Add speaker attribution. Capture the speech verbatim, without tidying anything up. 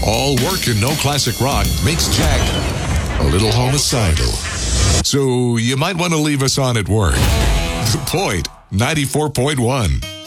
Speaker 1: All work and no classic rock makes Jack a little homicidal. So you might want to leave us on at work. The Point, ninety-four point one.